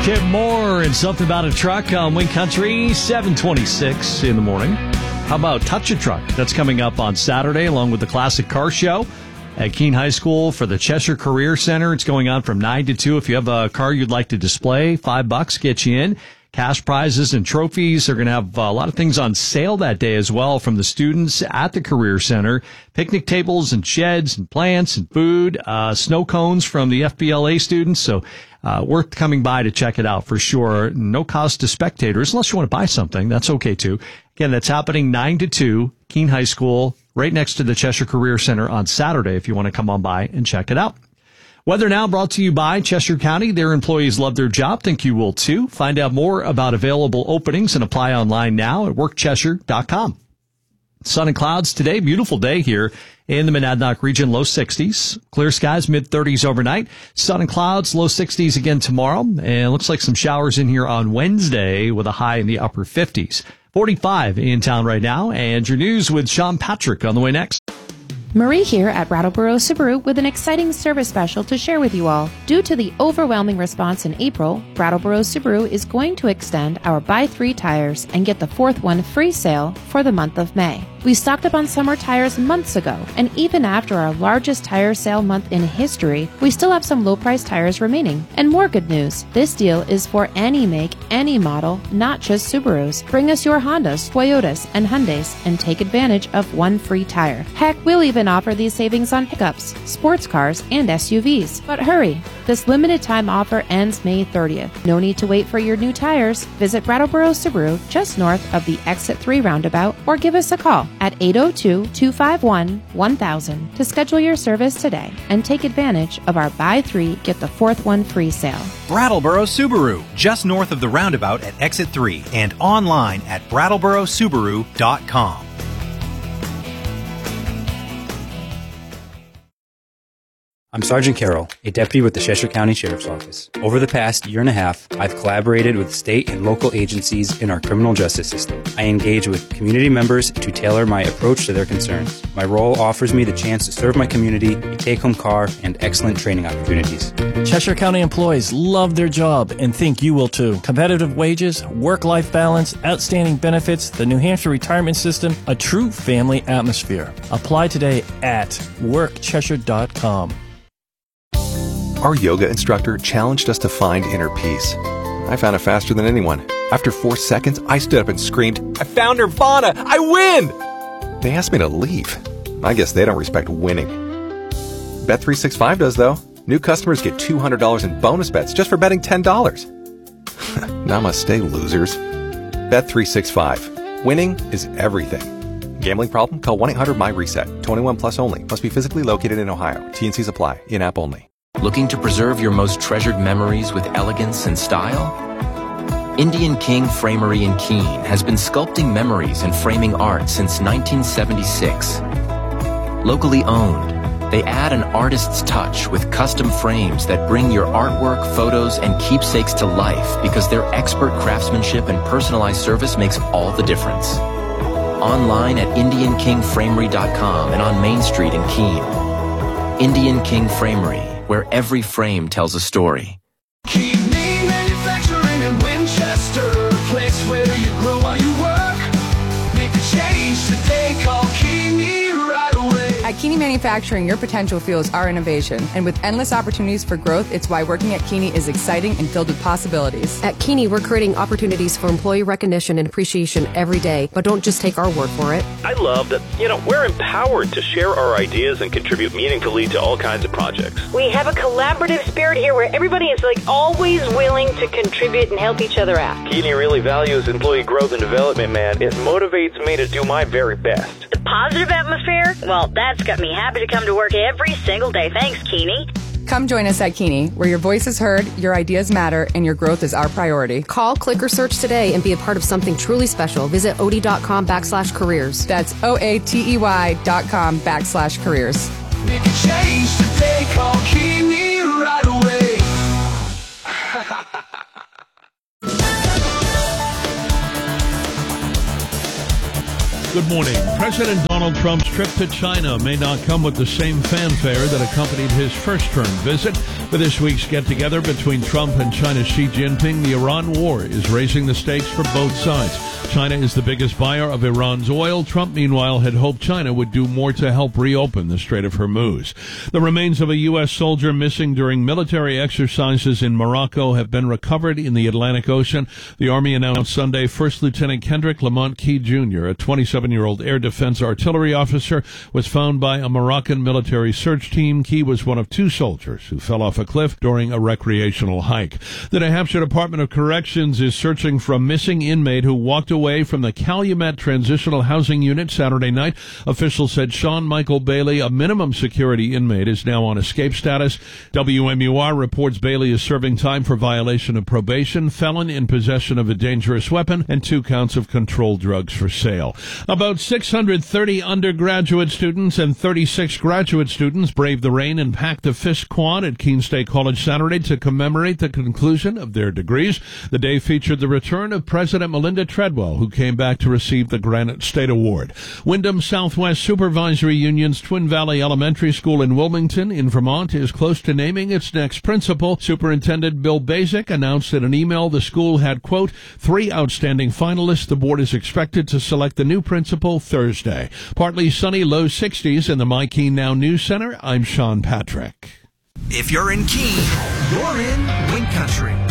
Kip Moore and Something About a Truck on Wing Country, 7:26 in the morning. How about Touch a Truck? That's coming up on Saturday along with the Classic Car Show at Keene High School for the Cheshire Career Center. It's going on from 9 to 2. If you have a car you'd like to display, $5 gets you in. Cash prizes and trophies. They're going to have a lot of things on sale that day as well from the students at the Career Center. Picnic tables and sheds and plants and food, snow cones from the FBLA students. So worth coming by to check it out for sure. No cost to spectators unless you want to buy something. That's okay too. Again, that's happening 9 to 2, Keene High School, right next to the Cheshire Career Center on Saturday if you want to come on by and check it out. Weather Now brought to you by Cheshire County. Their employees love their job. Think you will too. Find out more about available openings and apply online now at workcheshire.com. Sun and clouds today. Beautiful day here in the Monadnock region. Low 60s. Clear skies, mid 30s overnight. Sun and clouds, low 60s again tomorrow. And it looks like some showers in here on Wednesday with a high in the upper 50s. 45 in town right now. And your news with Sean Patrick on the way next. Marie here at Brattleboro Subaru with an exciting service special to share with you all. Due to the overwhelming response in April, Brattleboro Subaru is going to extend our buy 3 tires and get the 4th one free sale for the month of May. We stocked up on summer tires months ago, and even after our largest tire sale month in history, we still have some low-priced tires remaining. And more good news, this deal is for any make, any model, not just Subarus. Bring us your Hondas, Toyotas, and Hyundais and take advantage of one free tire. Heck, we'll even offer these savings on pickups, sports cars, and SUVs. But hurry, this limited time offer ends May 30th. No need to wait for your new tires. Visit Brattleboro Subaru just north of the Exit 3 roundabout or give us a call at 802-251-1000 to schedule your service today and take advantage of our buy 3, get the 4th one free sale. Brattleboro Subaru, just north of the roundabout at Exit 3 and online at BrattleboroSubaru.com. I'm Sergeant Carroll, a deputy with the Cheshire County Sheriff's Office. Over the past year and a half, I've collaborated with state and local agencies in our criminal justice system. I engage with community members to tailor my approach to their concerns. My role offers me the chance to serve my community, a take-home car, and excellent training opportunities. Cheshire County employees love their job and think you will too. Competitive wages, work-life balance, outstanding benefits, the New Hampshire retirement system, a true family atmosphere. Apply today at workcheshire.com. Our yoga instructor challenged us to find inner peace. I found it faster than anyone. After 4 seconds, I stood up and screamed, "I found Nirvana! I win!" They asked me to leave. I guess they don't respect winning. Bet365 does, though. New customers get $200 in bonus bets just for betting $10. Namaste, losers. Bet365. Winning is everything. Gambling problem? Call 1-800-MY-RESET. 21 plus only. Must be physically located in Ohio. T&Cs apply. In-app only. Looking to preserve your most treasured memories with elegance and style? Indian King Framery in Keene has been sculpting memories and framing art since 1976. Locally owned, they add an artist's touch with custom frames that bring your artwork, photos, and keepsakes to life because their expert craftsmanship and personalized service makes all the difference. Online at IndianKingFramery.com and on Main Street in Keene. Indian King Framery, where every frame tells a story. Keene Manufacturing in Winchester, a place where you grow while you work. Make a change today, call Keene right away. At Keene Manufacturing, your potential fuels our innovation. And with endless opportunities for growth, it's why working at Keene is exciting and filled with possibilities. At Keene, we're creating opportunities for employee recognition and appreciation every day, but don't just take our word for it. I love that, we're empowered to share our ideas and contribute meaningfully to all kinds of projects. We have a collaborative spirit here where everybody is always willing to contribute and help each other out. Keene really values employee growth and development, man. It motivates me to do my very best. The positive atmosphere? Well, that's got me happy to come to work every single day. Thanks, Keene. Come join us at Keene, where your voice is heard, your ideas matter, and your growth is our priority. Call, click, or search today and be a part of something truly special. Visit OD.com/careers. That's OATEY.com/careers. Make a change today, call Keene right away. Good morning. President Donald Trump's trip to China may not come with the same fanfare that accompanied his first-term visit. For this week's get-together between Trump and China's Xi Jinping, the Iran war is raising the stakes for both sides. China is the biggest buyer of Iran's oil. Trump, meanwhile, had hoped China would do more to help reopen the Strait of Hormuz. The remains of a U.S. soldier missing during military exercises in Morocco have been recovered in the Atlantic Ocean. The Army announced Sunday First Lieutenant Kendrick Lamont Key Jr., a 27-year-old air defense artillery officer, was found by a Moroccan military search team. Key was one of two soldiers who fell off a cliff during a recreational hike. The New Hampshire Department of Corrections is searching for a missing inmate who walked away from the Calumet Transitional Housing Unit Saturday night. Officials said Sean Michael Bailey, a minimum security inmate, is now on escape status. WMUR reports Bailey is serving time for violation of probation, felon in possession of a dangerous weapon, and 2 counts of controlled drugs for sale. About 630 undergraduate students and 36 graduate students braved the rain and packed the Fisk Quad at Keene State College Saturday to commemorate the conclusion of their degrees. The day featured the return of President Melinda Treadwell, who came back to receive the Granite State Award. Wyndham Southwest Supervisory Union's Twin Valley Elementary School in Wilmington, in Vermont, is close to naming its next principal. Superintendent Bill Basic announced in an email the school had, quote, 3 outstanding finalists. The board is expected to select the new principal Thursday. Partly sunny, low 60s in the My Keene Now News Center. I'm Sean Patrick. If you're in Keene, you're in Win Country.